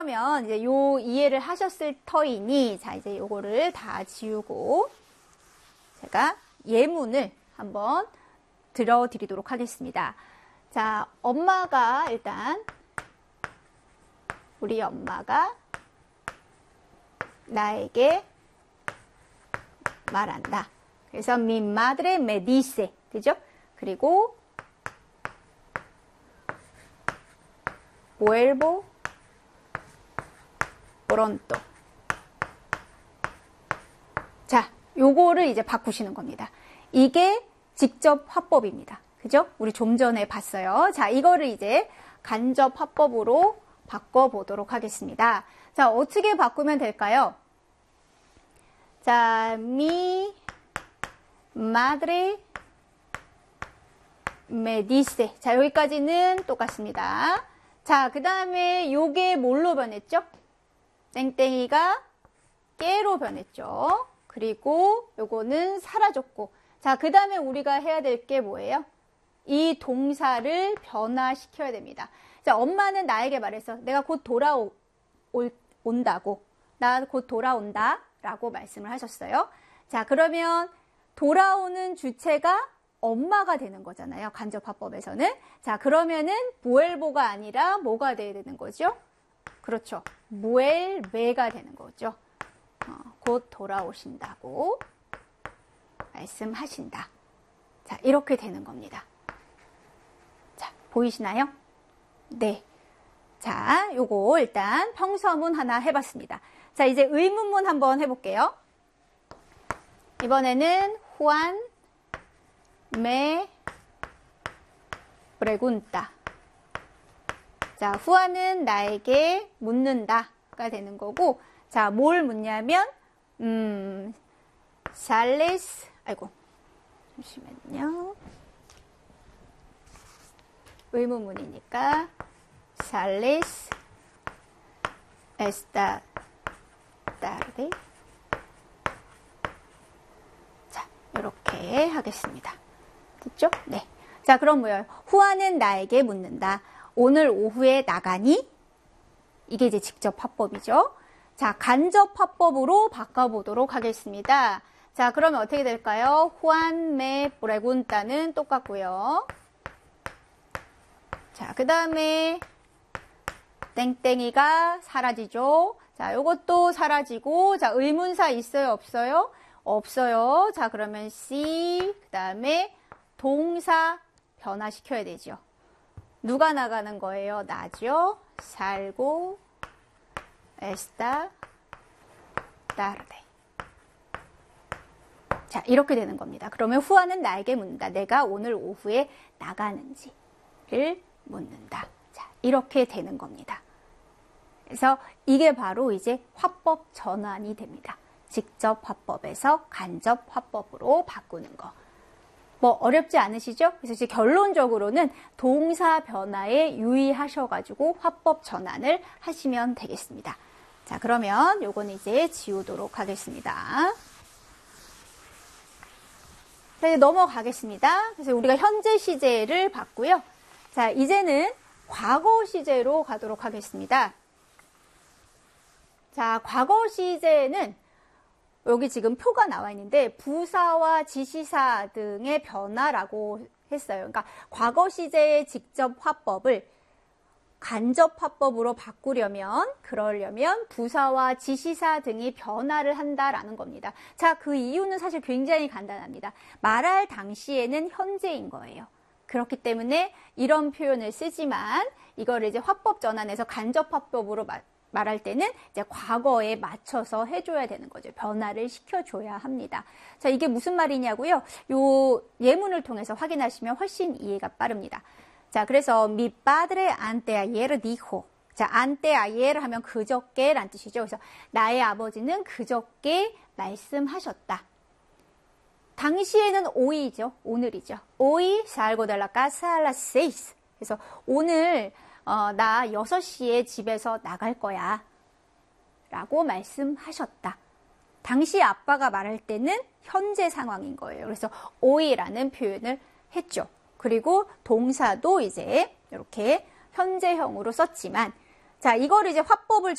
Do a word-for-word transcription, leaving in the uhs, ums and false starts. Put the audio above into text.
그러면 이제 요 이해를 하셨을 터이니, 자, 이제 요거를 다 지우고, 제가 예문을 한번 들어드리도록 하겠습니다. 자, 엄마가 일단, 우리 엄마가 나에게 말한다. 그래서 mi madre me dice, 되죠? 그리고 vuelvo pronto. 자, 요거를 이제 바꾸시는 겁니다. 이게 직접 화법입니다. 그죠? 우리 좀 전에 봤어요. 자, 이거를 이제 간접 화법으로 바꿔보도록 하겠습니다. 자, 어떻게 바꾸면 될까요? 자, mi madre me dice. 자, 여기까지는 똑같습니다. 자, 그 다음에 요게 뭘로 변했죠? 땡땡이가 깨로 변했죠. 그리고 요거는 사라졌고. 자, 그 다음에 우리가 해야 될 게 뭐예요? 이 동사를 변화시켜야 됩니다. 자, 엄마는 나에게 말해서 내가 곧 돌아온다고. 나 곧 돌아온다. 라고 말씀을 하셨어요. 자, 그러면 돌아오는 주체가 엄마가 되는 거잖아요. 간접화법에서는. 자, 그러면은 vuelvo가 아니라 뭐가 돼야 되는 거죠? 그렇죠. vuelve가 되는 거죠. 어, 곧 돌아오신다고 말씀하신다. 자, 이렇게 되는 겁니다. 자, 보이시나요? 네. 자, 요거 일단 평서문 하나 해봤습니다. 자, 이제 의문문 한번 해볼게요. 이번에는 Juan me pregunta. 자, 후안은 나에게 묻는다가 되는 거고, 자, 뭘 묻냐면, 음, sales, 아이고, 잠시만요. 의문문이니까, sales esta tarde. 자, 이렇게 하겠습니다. 됐죠? 네. 자, 그럼 뭐예요? 후안은 나에게 묻는다. 오늘 오후에 나가니? 이게 이제 직접 화법이죠. 자, 간접 화법으로 바꿔보도록 하겠습니다. 자, 그러면 어떻게 될까요? Juan me pregunta는 똑같고요. 자, 그 다음에 땡땡이가 사라지죠. 자, 요것도 사라지고, 자, 의문사 있어요? 없어요? 없어요. 자, 그러면 C, 그 다음에 동사 변화시켜야 되죠. 누가 나가는 거예요? 나죠. 살고 esta tarde. 자, 이렇게 되는 겁니다. 그러면 후안은 나에게 묻는다. 내가 오늘 오후에 나가는지를 묻는다. 자, 이렇게 되는 겁니다. 그래서 이게 바로 이제 화법 전환이 됩니다. 직접 화법에서 간접 화법으로 바꾸는 거. 뭐 어렵지 않으시죠? 그래서 이제 결론적으로는 동사 변화에 유의하셔가지고 화법 전환을 하시면 되겠습니다. 자, 그러면 요건 이제 지우도록 하겠습니다. 자, 이제 넘어가겠습니다. 그래서 우리가 현재 시제를 봤고요. 자, 이제는 과거 시제로 가도록 하겠습니다. 자, 과거 시제는 여기 지금 표가 나와 있는데 부사와 지시사 등의 변화라고 했어요. 그러니까 과거 시제의 직접 화법을 간접 화법으로 바꾸려면, 그러려면 부사와 지시사 등이 변화를 한다라는 겁니다. 자, 그 이유는 사실 굉장히 간단합니다. 말할 당시에는 현재인 거예요. 그렇기 때문에 이런 표현을 쓰지만 이거를 이제 화법 전환해서 간접 화법으로 마, 말할 때는 이제 과거에 맞춰서 해줘야 되는 거죠. 변화를 시켜줘야 합니다. 자, 이게 무슨 말이냐고요? 요 예문을 통해서 확인하시면 훨씬 이해가 빠릅니다. 자, 그래서 mi padre anteayer dijo. 자, anteayer 하면 그저께란 뜻이죠. 그래서 나의 아버지는 그저께 말씀하셨다. 당시에는 hoy죠. 오늘이죠. hoy salgo de la casa a las seis. 그래서 오늘 어, 나 여섯 시에 집에서 나갈 거야 라고 말씀하셨다. 당시 아빠가 말할 때는 현재 상황인 거예요. 그래서 hoy라는 표현을 했죠. 그리고 동사도 이제 이렇게 현재형으로 썼지만, 자, 이거를 이제 화법을